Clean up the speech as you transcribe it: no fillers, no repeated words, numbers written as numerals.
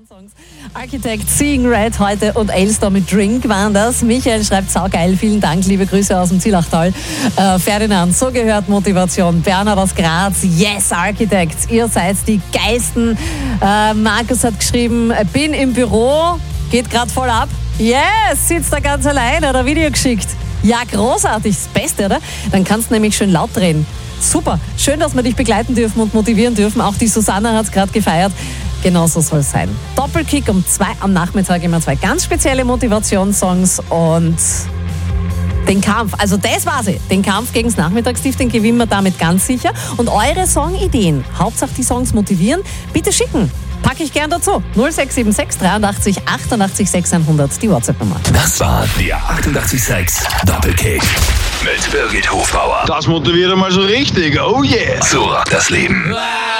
Songs. Architect, Seeing Red heute und Elstor mit Drink waren das. Michael schreibt, saugeil, vielen Dank, liebe Grüße aus dem Zielachtal. Ferdinand, so gehört Motivation. Bernhard aus Graz, yes, Architects, ihr seid die Geisten. Markus hat geschrieben, bin im Büro, geht gerade voll ab. Yes, sitzt da ganz allein, hat ein Video geschickt. Ja, großartig, das Beste, oder? Dann kannst du nämlich schön laut drehen. Super, schön, dass wir dich begleiten dürfen und motivieren dürfen. Auch die Susanna hat es gerade gefeiert. Genauso soll es sein. Doppelkick um 2 am Nachmittag, immer 2 ganz spezielle Motivationssongs und den Kampf, also das war sie, den Kampf gegen das Nachmittagstief, den gewinnen wir damit ganz sicher. Und eure Songideen, Hauptsache die Songs motivieren, bitte schicken. Packe ich gern dazu. 0676 83 88 600, die WhatsApp-Nummer. Das war der 88,6 Doppelkick mit Birgit Hofbauer. Das motiviert einmal so richtig, oh yeah. So rockt das Leben.